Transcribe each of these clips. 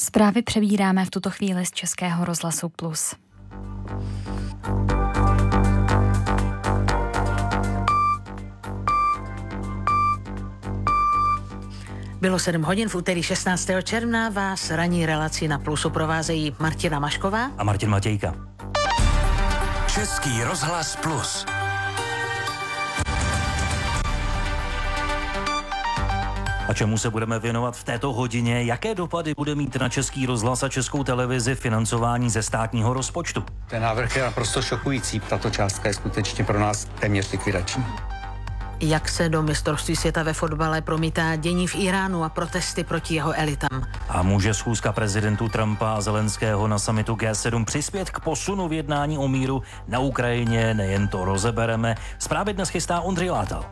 Zprávy přebíráme v tuto chvíli z Českého rozhlasu Plus. Bylo 7 hodin v úterý 16. června, vás ranní relací na Plusu provázejí Martina Mašková a Martin Matějka. Český rozhlas Plus. A čemu se budeme věnovat v této hodině? Jaké dopady bude mít na Český rozhlas a Českou televizi financování ze státního rozpočtu? Ten návrh je naprosto šokující. Tato částka je skutečně pro nás téměř likvidační. Jak se do mistrovství světa ve fotbale promítá dění v Iránu a protesty proti jeho elitám? A může schůzka prezidentů Trumpa a Zelenského na summitu G7 přispět k posunu v jednání o míru na Ukrajině? Nejen to rozebereme. Zprávy dnes chystá Ondřej Látal.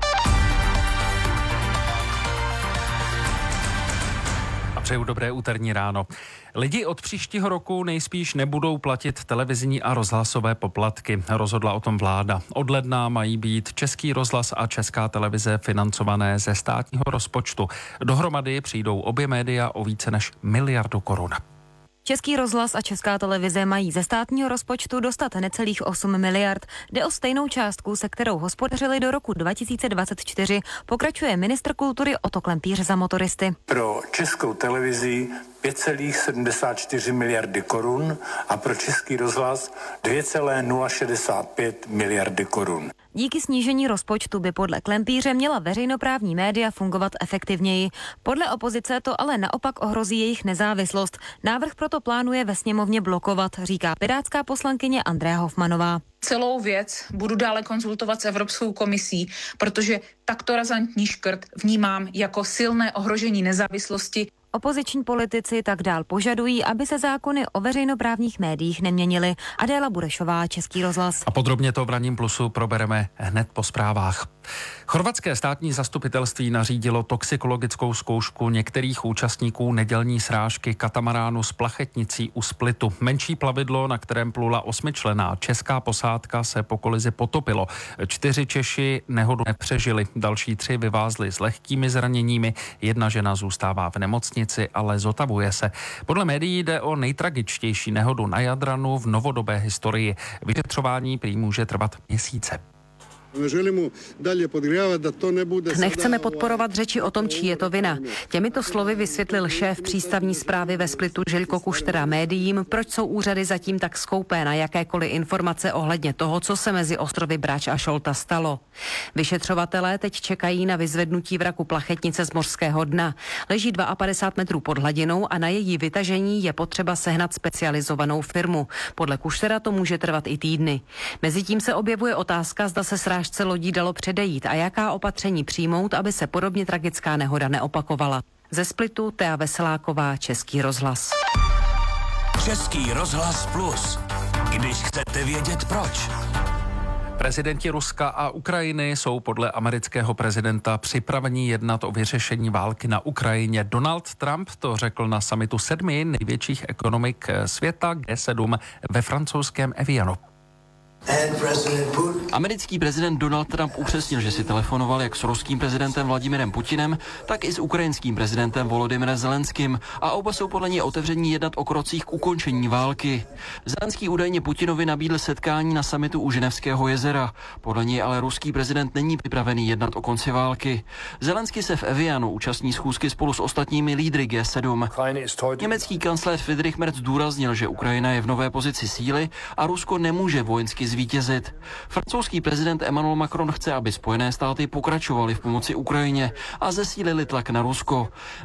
Přeju dobré úterní ráno. Lidi od příštího roku nejspíš nebudou platit televizní a rozhlasové poplatky. Rozhodla o tom vláda. Od ledna mají být Český rozhlas a Česká televize financované ze státního rozpočtu. Dohromady přijdou obě média o více než 1 miliardu korun. Český rozhlas a Česká televize mají ze státního rozpočtu dostat necelých 8 miliard. Jde o stejnou částku, se kterou hospodařili do roku 2024, pokračuje ministr kultury Otto Klempíř za Motoristy. Pro Českou televizi 5,74 miliardy korun a pro Český rozhlas 2,065 miliardy korun. Díky snížení rozpočtu by podle Klempíře měla veřejnoprávní média fungovat efektivněji. Podle opozice to ale naopak ohrozí jejich nezávislost. Návrh proto plánuje ve sněmovně blokovat, říká pirátská poslankyně Andrea Hofmanová. Celou věc budu dále konzultovat s Evropskou komisí, protože takto razantní škrt vnímám jako silné ohrožení nezávislosti. Opoziční politici tak dál požadují, aby se zákony o veřejnoprávních médiích neměnily. Adéla Burešová, Český rozhlas. A podrobně to v ranním Plusu probereme hned po zprávách. Chorvatské státní zastupitelství nařídilo toxikologickou zkoušku některých účastníků nedělní srážky katamaránu s plachetnicí u Splitu. Menší plavidlo, na kterém plula 8členná česká posádka, se po kolizi potopilo. 4 Češi nehodu nepřežili, další 3 vyvázli s lehkými zraněními, 1 žena zůstává v nemocnici, ale zotavuje se. Podle médií jde o nejtragičtější nehodu na Jadranu v novodobé historii. Vyšetřování prý může trvat měsíce. Nechceme podporovat řeči o tom, čí je to vina. Těmito slovy vysvětlil šéf přístavní správy ve Splitu Željko Kuštera médiím, proč jsou úřady zatím tak skoupé na jakékoliv informace ohledně toho, co se mezi ostrovy Brač a Šolta stalo. Vyšetřovatelé teď čekají na vyzvednutí vraku plachetnice z mořského dna. Leží 52 metrů pod hladinou a na její vytažení je potřeba sehnat specializovanou firmu. Podle Kuštera to může trvat i týdny. Mezitím se objevuje otázka, zda se srážce lodí dalo předejít a jaká opatření přijmout, aby se podobně tragická nehoda neopakovala. Ze Splitu Tea Veseláková, Český rozhlas. Český rozhlas Plus. Když chcete vědět proč. Prezidenti Ruska a Ukrajiny jsou podle amerického prezidenta připraveni jednat o vyřešení války na Ukrajině. Donald Trump to řekl na summitu 7 největších ekonomik světa G7 ve francouzském Evianu. Americký prezident Donald Trump upřesnil, že si telefonoval jak s ruským prezidentem Vladimirem Putinem, tak i s ukrajinským prezidentem Volodymyrem Zelenským a oba jsou podle něj otevření jednat o krocích k ukončení války. Zelenský údajně Putinovi nabídl setkání na summitu u Ženevského jezera. Podle něj ale ruský prezident není připravený jednat o konci války. Zelenský se v Evianu účastní schůzky spolu s ostatními lídry G7. Německý kancléř Friedrich Merz zdůraznil, že Ukrajina je v nové pozici síly a Rusko nemůže vojensky zvítězit. Francouzský prezident Emmanuel Macron chce, aby Spojené státy pokračovaly v pomoci Ukrajině a zesílili tlak na Rusko.